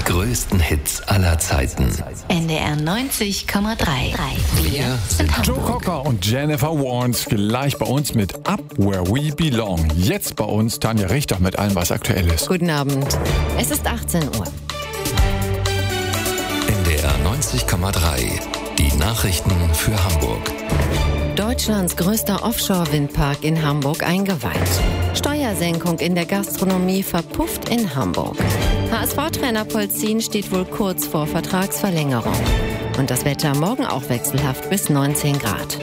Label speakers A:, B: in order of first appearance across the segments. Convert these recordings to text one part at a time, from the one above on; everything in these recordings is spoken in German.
A: größten Hits aller Zeiten.
B: NDR 90,3.
A: Wir sind
C: Joe
A: Hamburg.
C: Cocker und Jennifer Warnes gleich bei uns mit Up Where We Belong. Jetzt bei uns Tanja Richter mit allem, was aktuell ist.
D: Guten Abend. Es ist 18 Uhr.
A: NDR 90,3. Die Nachrichten für Hamburg.
D: Deutschlands größter Offshore-Windpark in Hamburg eingeweiht. Steuersenkung in der Gastronomie verpufft in Hamburg. HSV-Trainer Polzin steht wohl kurz vor Vertragsverlängerung. Und das Wetter morgen auch wechselhaft bis 19 Grad.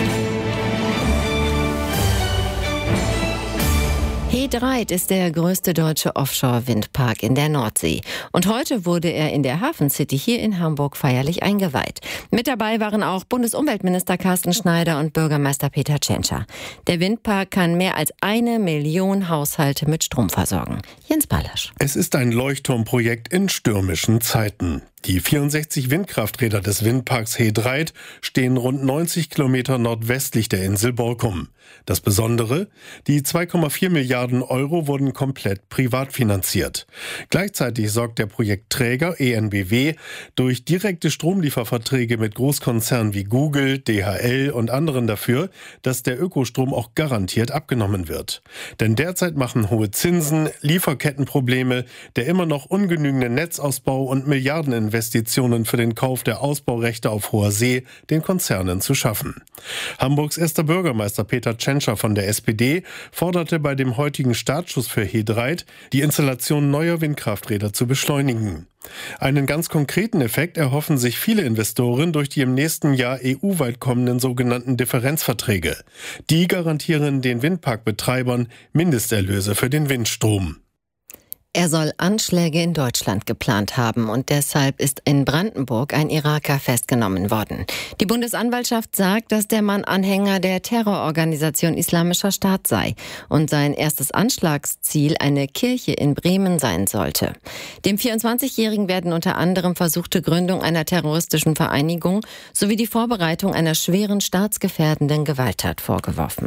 D: He Dreiht ist der größte deutsche Offshore-Windpark in der Nordsee. Und heute wurde er in der Hafencity hier in Hamburg feierlich eingeweiht. Mit dabei waren auch Bundesumweltminister Carsten Schneider und Bürgermeister Peter Tschentscher. Der Windpark kann mehr als 1 Million Haushalte mit Strom versorgen. Jens Ballasch.
E: Es ist ein Leuchtturmprojekt in stürmischen Zeiten. Die 64 Windkrafträder des Windparks He Dreiht stehen rund 90 Kilometer nordwestlich der Insel Borkum. Das Besondere? Die 2,4 Milliarden Euro wurden komplett privat finanziert. Gleichzeitig sorgt der Projektträger EnBW durch direkte Stromlieferverträge mit Großkonzernen wie Google, DHL und anderen dafür, dass der Ökostrom auch garantiert abgenommen wird. Denn derzeit machen hohe Zinsen, Lieferkettenprobleme, der immer noch ungenügende Netzausbau und Milliardeninvestitionen für den Kauf der Ausbaurechte auf hoher See den Konzernen zu schaffen. Hamburgs erster Bürgermeister Peter Tschentscher von der SPD forderte bei dem heutigen Startschuss für He Dreiht, die Installation neuer Windkrafträder zu beschleunigen. Einen ganz konkreten Effekt erhoffen sich viele Investoren durch die im nächsten Jahr EU-weit kommenden sogenannten Differenzverträge. Die garantieren den Windparkbetreibern Mindesterlöse für den Windstrom.
D: Er soll Anschläge in Deutschland geplant haben und deshalb ist in Brandenburg ein Iraker festgenommen worden. Die Bundesanwaltschaft sagt, dass der Mann Anhänger der Terrororganisation Islamischer Staat sei und sein erstes Anschlagsziel eine Kirche in Bremen sein sollte. Dem 24-Jährigen werden unter anderem versuchte Gründung einer terroristischen Vereinigung sowie die Vorbereitung einer schweren staatsgefährdenden Gewalttat vorgeworfen.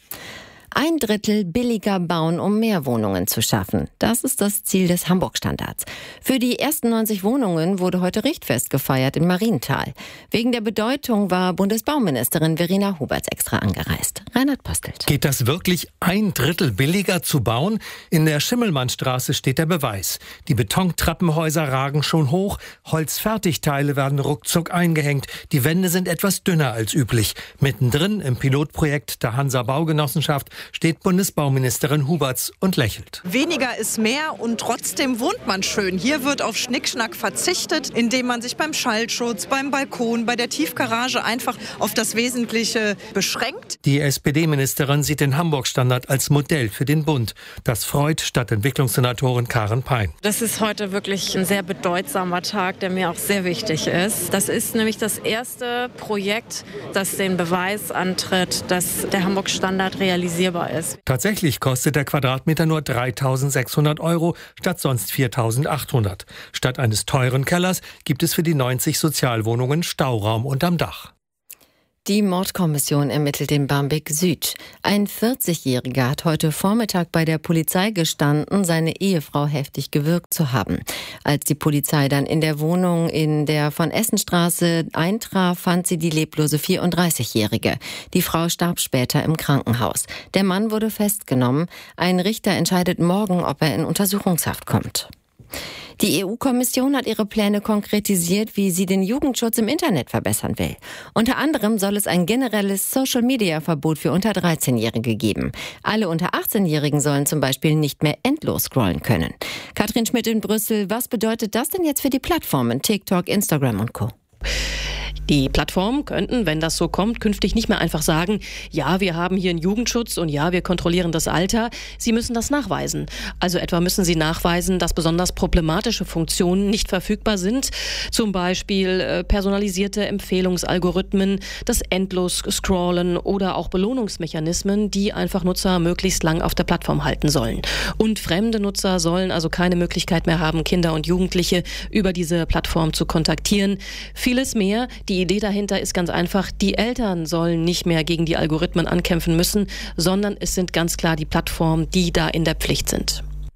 D: 1/3 billiger bauen, um mehr Wohnungen zu schaffen. Das ist das Ziel des Hamburg-Standards. Für die ersten 90 Wohnungen wurde heute Richtfest gefeiert in Marienthal. Wegen der Bedeutung war Bundesbauministerin Verena Huberts extra angereist. Reinhard Postelt.
F: Geht das wirklich 1/3 billiger zu bauen? In der Schimmelmannstraße steht der Beweis. Die Betontreppenhäuser ragen schon hoch, Holzfertigteile werden ruckzuck eingehängt, die Wände sind etwas dünner als üblich. Mittendrin im Pilotprojekt der Hansa Baugenossenschaft steht Bundesbauministerin Huberts und lächelt.
G: Weniger ist mehr und trotzdem wohnt man schön. Hier wird auf Schnickschnack verzichtet, indem man sich beim Schallschutz, beim Balkon, bei der Tiefgarage einfach auf das Wesentliche beschränkt.
F: Die SPD-Ministerin sieht den Hamburg-Standard als Modell für den Bund. Das freut Stadtentwicklungssenatorin Karen Pein.
H: Das ist heute wirklich ein sehr bedeutsamer Tag, der mir auch sehr wichtig ist. Das ist nämlich das erste Projekt, das den Beweis antritt, dass der Hamburg-Standard realisierbar ist.
F: Tatsächlich kostet der Quadratmeter nur 3.600 Euro statt sonst 4.800. Statt eines teuren Kellers gibt es für die 90 Sozialwohnungen Stauraum unterm Dach.
D: Die Mordkommission ermittelt in Barmbek Süd. Ein 40-Jähriger hat heute Vormittag bei der Polizei gestanden, seine Ehefrau heftig gewürgt zu haben. Als die Polizei dann in der Wohnung in der von Essenstraße eintraf, fand sie die leblose 34-Jährige. Die Frau starb später im Krankenhaus. Der Mann wurde festgenommen. Ein Richter entscheidet morgen, ob er in Untersuchungshaft kommt. Die EU-Kommission hat ihre Pläne konkretisiert, wie sie den Jugendschutz im Internet verbessern will. Unter anderem soll es ein generelles Social-Media-Verbot für unter 13-Jährige geben. Alle unter 18-Jährigen sollen zum Beispiel nicht mehr endlos scrollen können. Katrin Schmidt in Brüssel, was bedeutet das denn jetzt für die Plattformen TikTok, Instagram und Co.?
I: Die Plattformen könnten, wenn das so kommt, künftig nicht mehr einfach sagen, ja, wir haben hier einen Jugendschutz und ja, wir kontrollieren das Alter. Sie müssen das nachweisen. Also etwa müssen sie nachweisen, dass besonders problematische Funktionen nicht verfügbar sind. Zum Beispiel personalisierte Empfehlungsalgorithmen, das Endlos-Scrollen oder auch Belohnungsmechanismen, die einfach Nutzer möglichst lang auf der Plattform halten sollen. Und fremde Nutzer sollen also keine Möglichkeit mehr haben, Kinder und Jugendliche über diese Plattform zu kontaktieren. Vieles mehr. Die Idee dahinter ist ganz einfach, die Eltern sollen nicht mehr gegen die Algorithmen ankämpfen müssen, sondern es sind ganz klar die Plattformen, die da in der Pflicht sind.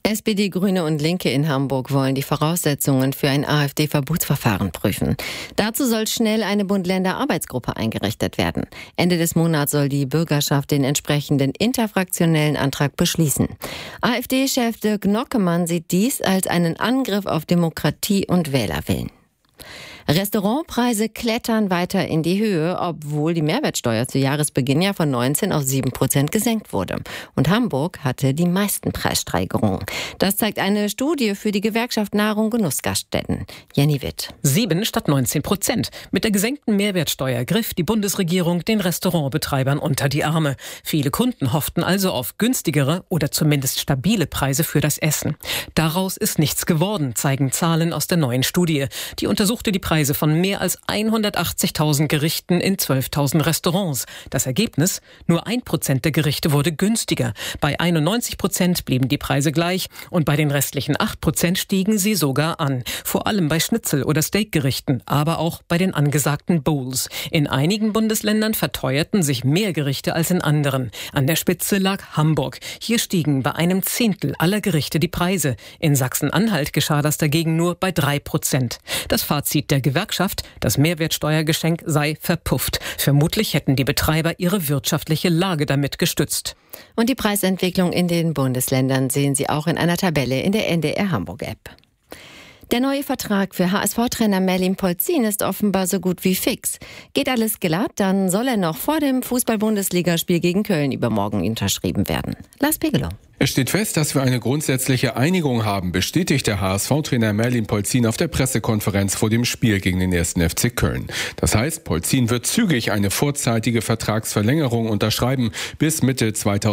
D: SPD, Grüne und Linke in Hamburg wollen die Voraussetzungen für ein AfD-Verbotsverfahren prüfen. Dazu soll schnell eine Bund-Länder-Arbeitsgruppe eingerichtet werden. Ende des Monats soll die Bürgerschaft den entsprechenden interfraktionellen Antrag beschließen. AfD-Chef Dirk Nockemann sieht dies als einen Angriff auf Demokratie und Wählerwillen. Restaurantpreise klettern weiter in die Höhe, obwohl die Mehrwertsteuer zu Jahresbeginn ja von 19 auf 7% gesenkt wurde. Und Hamburg hatte die meisten Preissteigerungen. Das zeigt eine Studie für die Gewerkschaft Nahrung Genussgaststätten. Jenny Witt.
J: 7 statt 19%. Mit der gesenkten Mehrwertsteuer griff die Bundesregierung den Restaurantbetreibern unter die Arme. Viele Kunden hofften also auf günstigere oder zumindest stabile Preise für das Essen. Daraus ist nichts geworden, zeigen Zahlen aus der neuen Studie. Die untersuchte die Preise von mehr als 180.000 Gerichten in 12.000 Restaurants. Das Ergebnis? Nur 1% der Gerichte wurde günstiger. Bei 91% blieben die Preise gleich und bei den restlichen 8% stiegen sie sogar an. Vor allem bei Schnitzel- oder Steakgerichten, aber auch bei den angesagten Bowls. In einigen Bundesländern verteuerten sich mehr Gerichte als in anderen. An der Spitze lag Hamburg. Hier stiegen bei einem Zehntel aller Gerichte die Preise. In Sachsen-Anhalt geschah das dagegen nur bei 3%. Das Fazit der Gewerkschaft, das Mehrwertsteuergeschenk sei verpufft. Vermutlich hätten die Betreiber ihre wirtschaftliche Lage damit gestützt.
D: Und die Preisentwicklung in den Bundesländern sehen Sie auch in einer Tabelle in der NDR Hamburg-App. Der neue Vertrag für HSV-Trainer Merlin Polzin ist offenbar so gut wie fix. Geht alles glatt, dann soll er noch vor dem Fußball-Bundesligaspiel gegen Köln übermorgen unterschrieben werden. Lars Pegelow.
K: Es steht fest, dass wir eine grundsätzliche Einigung haben, bestätigt der HSV-Trainer Merlin Polzin auf der Pressekonferenz vor dem Spiel gegen den 1. FC Köln. Das heißt, Polzin wird zügig eine vorzeitige Vertragsverlängerung unterschreiben bis Mitte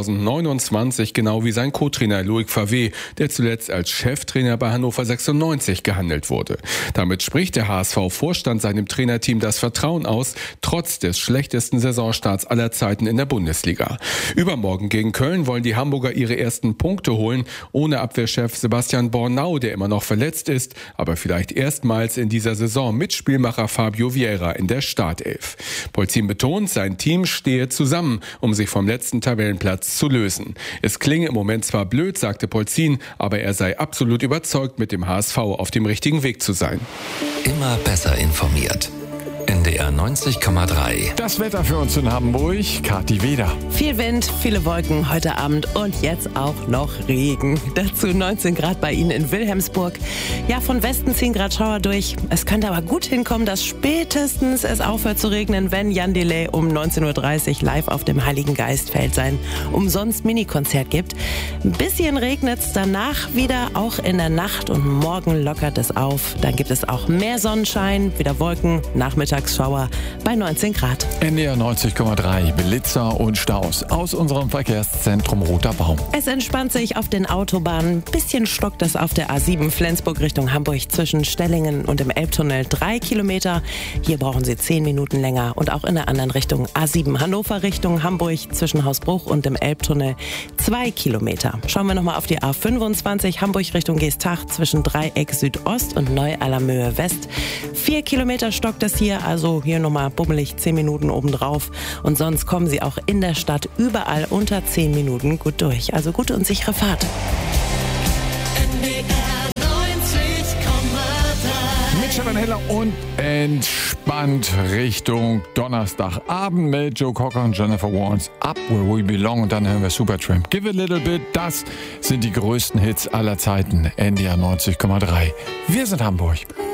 K: 2029, genau wie sein Co-Trainer Loic Favre, der zuletzt als Cheftrainer bei Hannover 96 gehandelt wurde. Damit spricht der HSV-Vorstand seinem Trainerteam das Vertrauen aus, trotz des schlechtesten Saisonstarts aller Zeiten in der Bundesliga. Übermorgen gegen Köln wollen die Hamburger ihre ersten Punkte holen, ohne Abwehrchef Sebastian Bornau, der immer noch verletzt ist, aber vielleicht erstmals in dieser Saison mit Spielmacher Fabio Vieira in der Startelf. Polzin betont, sein Team stehe zusammen, um sich vom letzten Tabellenplatz zu lösen. Es klinge im Moment zwar blöd, sagte Polzin, aber er sei absolut überzeugt, mit dem HSV auf dem richtigen Weg zu sein.
A: Immer besser informiert. NDR 90,3.
C: Das Wetter für uns in Hamburg, Kathi Weder.
L: Viel Wind, viele Wolken heute Abend und jetzt auch noch Regen. Dazu 19 Grad bei Ihnen in Wilhelmsburg. Ja, von Westen 10 Grad Schauer durch. Es könnte aber gut hinkommen, dass spätestens es aufhört zu regnen, wenn Jan Delay um 19.30 Uhr live auf dem Heiligen Geistfeld sein umsonst Mini-Konzert gibt. Ein bisschen regnet es danach wieder, auch in der Nacht, und morgen lockert es auf. Dann gibt es auch mehr Sonnenschein, wieder Wolken, Nachmittagsschauer bei 19 Grad.
C: NDR 90,3, Blitzer und Staus aus unserem Verkehrszentrum Roter Baum.
L: Es entspannt sich auf den Autobahnen. Bisschen stockt es auf der A7 Flensburg Richtung Hamburg zwischen Stellingen und dem Elbtunnel 3 Kilometer. Hier brauchen Sie 10 Minuten länger. Und auch in der anderen Richtung A7 Hannover Richtung Hamburg zwischen Hausbruch und dem Elbtunnel 2 Kilometer. Schauen wir nochmal auf die A25 Hamburg Richtung Geestach zwischen Dreieck Südost und Neu-Allermöhe West. 4 Kilometer stockt es hier, also hier nochmal bummelig 10 Minuten obendrauf. Und sonst kommen Sie auch in der Stadt überall unter 10 Minuten gut durch. Also gute und sichere Fahrt.
C: Mit Stefan Heller und entspannt Richtung Donnerstagabend mit Joe Cocker und Jennifer Warnes. Up Where We Belong, und dann hören wir Supertramp. Give a Little Bit, das sind die größten Hits aller Zeiten. NDR 90,3. Wir sind Hamburg.